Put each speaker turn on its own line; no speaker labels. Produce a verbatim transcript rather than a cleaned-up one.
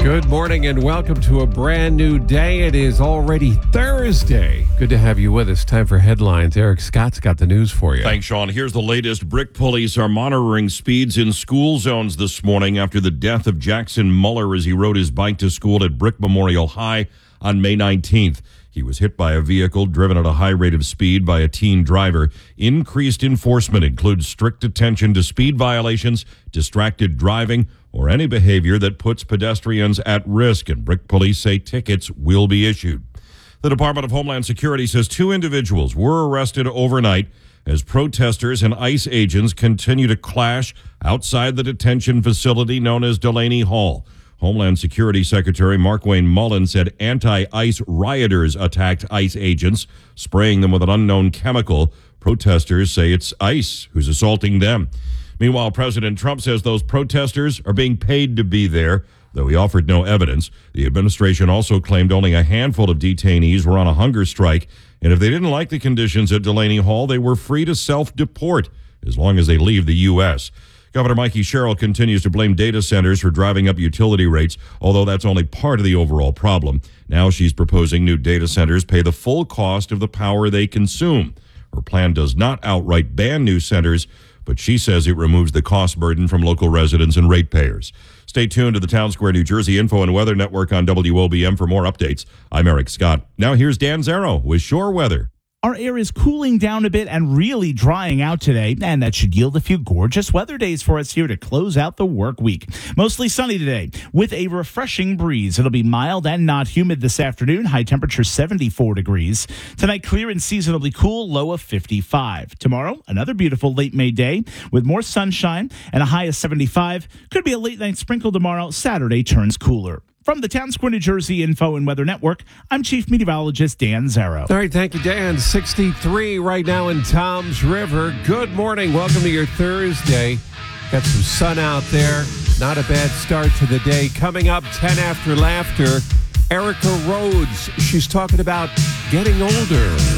Good morning and welcome to a brand new day. It is already Thursday. Good to have you with us. Time for headlines. Eric Scott's got the news for you.
Thanks, Sean. Here's the latest. Brick police are monitoring speeds in school zones this morning after the death of Jackson Muller as he rode his bike to school at Brick Memorial High on May nineteenth. He was hit by a vehicle driven at a high rate of speed by a teen driver. Increased enforcement includes strict attention to speed violations, distracted driving, or any behavior that puts pedestrians at risk, and Brick police say tickets will be issued. The Department of Homeland Security says two individuals were arrested overnight as protesters and ICE agents continue to clash outside the detention facility known as Delaney Hall. Homeland Security Secretary Markwayne Mullin said anti-ICE rioters attacked ICE agents, spraying them with an unknown chemical. Protesters say it's ICE who's assaulting them. Meanwhile, President Trump says those protesters are being paid to be there, though he offered no evidence. The administration also claimed only a handful of detainees were on a hunger strike, and if they didn't like the conditions at Delaney Hall, they were free to self-deport as long as they leave the U S Governor Mikey Sherrill continues to blame data centers for driving up utility rates, although that's only part of the overall problem. Now she's proposing new data centers pay the full cost of the power they consume. Her plan does not outright ban new centers, but she says it removes the cost burden from local residents and ratepayers. Stay tuned to the Town Square, New Jersey Info and Weather Network on W O B M for more updates. I'm Eric Scott. Now here's Dan Zarrow with Shore Weather.
Our air is cooling down a bit and really drying out today, and that should yield a few gorgeous weather days for us here to close out the work week. Mostly sunny today with a refreshing breeze. It'll be mild and not humid this afternoon. High temperature seventy-four degrees. Tonight, clear and seasonably cool, low of fifty-five. Tomorrow, another beautiful late May day with more sunshine and a high of seventy-five. Could be a late night sprinkle tomorrow. Saturday turns cooler. From the Town Square, New Jersey Info and Weather Network, I'm Chief Meteorologist Dan Zarrow.
All right, thank you, Dan. sixty-three right now in Toms River. Good morning. Welcome to your Thursday. Got some sun out there. Not a bad start to the day. Coming up, ten after laughter, Erica Rhodes. She's talking about getting older.